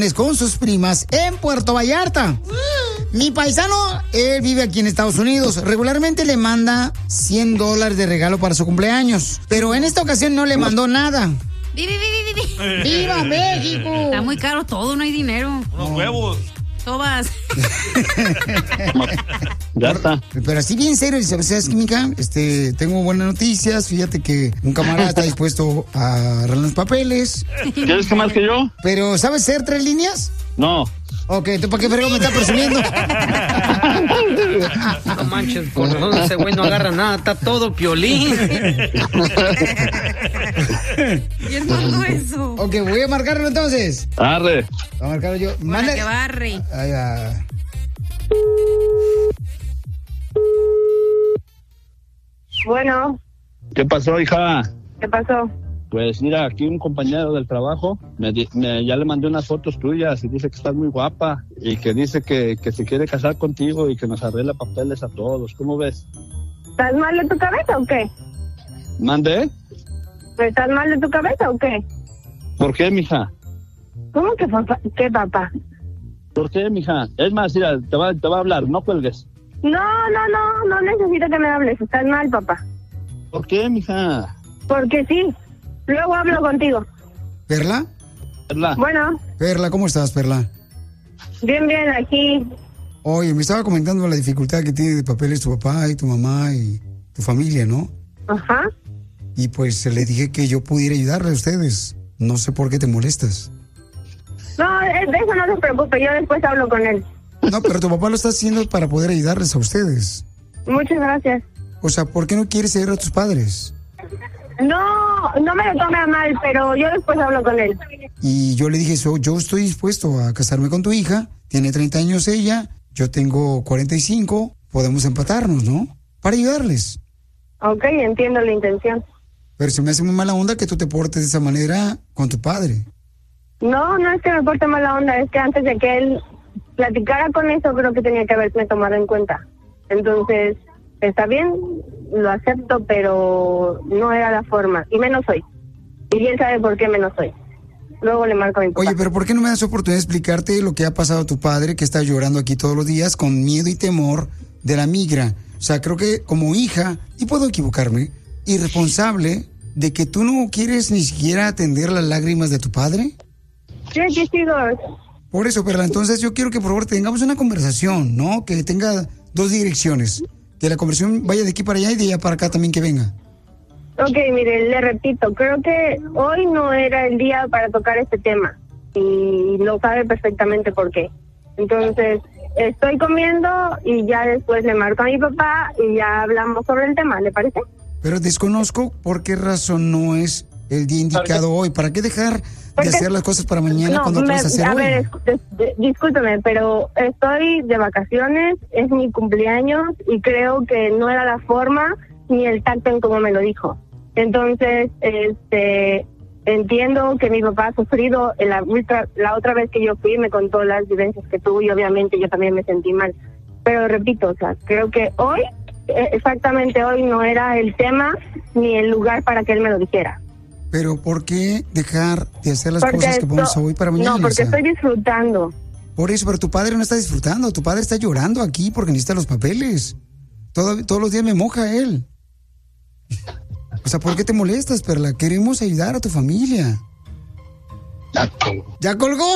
con sus primas en Puerto Vallarta. Mi paisano, él vive aquí en Estados Unidos. Regularmente le manda $100 de regalo para su cumpleaños, pero en esta ocasión no le mandó nada. ¡Viva México! Está muy caro todo, no hay dinero. Unos huevos. Tobas. Ya está. Pero así bien serio, ¿sabes qué, mija? Tengo buenas noticias. Fíjate que un camarada está dispuesto a agarrar los papeles. ¿Quieres que más que yo? Pero, ¿sabes hacer 3 líneas? No. Ok, ¿tú para qué frego me estás presumiendo? No manches, por nosotros ese güey no agarra nada, está todo Piolín. ¿Y es todo eso? Ok, voy a marcarlo entonces. Arre. Voy a marcarlo yo. Para que barre. Ahí va. Bueno. ¿Qué pasó, hija? ¿Qué pasó? Pues mira, aquí un compañero del trabajo ya le mandé unas fotos tuyas y dice que estás muy guapa y que dice que se quiere casar contigo y que nos arregla papeles a todos. ¿Cómo ves? ¿Estás mal de tu cabeza o qué? ¿Mande? ¿Estás mal de tu cabeza o qué? ¿Por qué, mija? ¿Cómo que qué, papá? ¿Por qué, mija? Es más, mira, te va a hablar, no cuelgues. No necesito que me hables, estás mal, papá. ¿Por qué, mija? Porque sí, luego hablo contigo. ¿Perla? Perla. Bueno. Perla, ¿cómo estás, Perla? Bien, aquí. Oye, me estaba comentando la dificultad que tiene de papeles tu papá y tu mamá y tu familia, ¿no? Ajá. Y pues le dije que yo pudiera ayudarle a ustedes. No sé por qué te molestas. No, de eso no se preocupe, yo después hablo con él. No, pero tu papá lo está haciendo para poder ayudarles a ustedes. Muchas gracias. O sea, ¿por qué no quieres ayudar a tus padres? No me lo tome a mal, pero yo después hablo con él. Y yo le dije, yo estoy dispuesto a casarme con tu hija. Tiene 30 años ella, yo tengo 45. Podemos empatarnos, ¿no? Para ayudarles. Ok, entiendo la intención. Pero se me hace muy mala onda que tú te portes de esa manera con tu padre. No es que me porte mala onda, es que antes de que él platicara con eso, creo que tenía que haberme tomado en cuenta. Entonces, está bien, lo acepto, pero no era la forma, y menos hoy. Y él sabe por qué menos hoy. Luego le marco a mi papá. Oye, pero ¿por qué no me das oportunidad de explicarte lo que ha pasado a tu padre, que está llorando aquí todos los días con miedo y temor de la migra? O sea, creo que como hija, y puedo equivocarme, irresponsable de que tú no quieres ni siquiera atender las lágrimas de tu padre. Yo aquí sigo. Por eso, Perla, entonces yo quiero que por favor tengamos una conversación, ¿no? Que tenga 2 direcciones. Que la conversación vaya de aquí para allá y de allá para acá también que venga. Ok, mire, le repito, creo que hoy no era el día para tocar este tema. Y lo sabe perfectamente por qué. Entonces, estoy comiendo y ya después le marco a mi papá y ya hablamos sobre el tema, ¿le parece? Pero desconozco por qué razón no es el día indicado hoy. ¿Para qué dejar de hacer las cosas para mañana cuando puedes hacer hoy? A ver, discúlpeme, pero estoy de vacaciones, es mi cumpleaños y creo que no era la forma ni el tacto en cómo me lo dijo. Entonces, entiendo que mi papá ha sufrido. La otra vez que yo fui me contó las vivencias que tuvo y obviamente yo también me sentí mal. Pero repito, o sea, creo que hoy, exactamente hoy, no era el tema ni el lugar para que él me lo dijera. Pero ¿por qué dejar de hacer las cosas que podemos hoy para mañana? No, porque estoy disfrutando. Por eso, pero tu padre no está disfrutando. Tu padre está llorando aquí porque necesita los papeles. Todos los días me moja él. O sea, ¿por qué te molestas, Perla? Queremos ayudar a tu familia. ¿Ya colgó?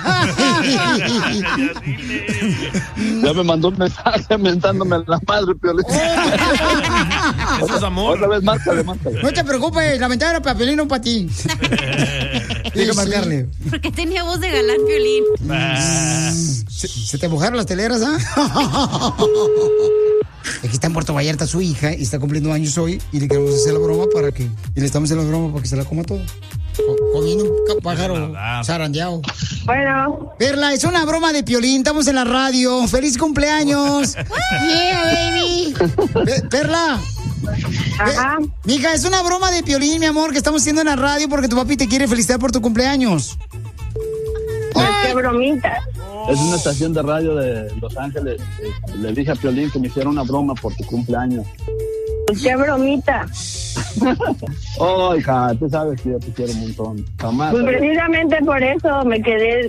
Ya me mandó un mensaje mentándome a la madre, Piolín. Eso es amor. Otra vez, márcale. No te preocupes, la ventana era para Piolín, no para ti. Tienes que marcarle. Porque tenía voz de galán, Piolín. ¿Se te mojaron las teleras, ah? Aquí está en Puerto Vallarta su hija y está cumpliendo años hoy y le queremos hacer la broma y le estamos haciendo la broma para que se la coma todo. Comiendo un pájaro zarandeado. Bueno. Perla, es una broma de Piolín, estamos en la radio. ¡Feliz cumpleaños! ¡Yeah, baby! Perla. Ajá. Mija, es una broma de Piolín, mi amor, que estamos haciendo en la radio porque tu papi te quiere felicitar por tu cumpleaños. ¡Qué bromita! Es una estación de radio de Los Ángeles. Le dije a Piolín que me hiciera una broma por tu cumpleaños. ¡Qué bromita! Oh, hija, tú sabes que yo te quiero un montón. Jamás. Pues precisamente por eso me quedé